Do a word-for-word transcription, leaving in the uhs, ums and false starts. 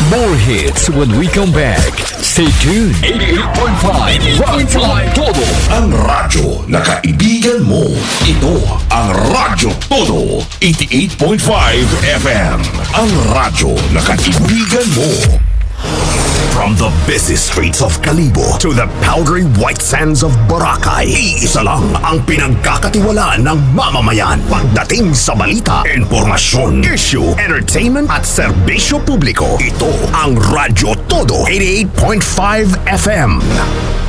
More hits when we come back. Stay tuned. eighty-eight point five Rock Fly Todo. Ang radyo na kaibigan mo. Ito ang Radyo Todo. eighty-eight point five F M. Ang radyo na kaibigan mo. From the busy streets of Kalibo to the powdery white sands of Boracay, iisa lang ang pinagkakatiwalaan ng mamamayan pagdating sa balita, informasyon, issue, entertainment at serbisyo publiko. Ito ang Radyo Todo eighty-eight point five F M.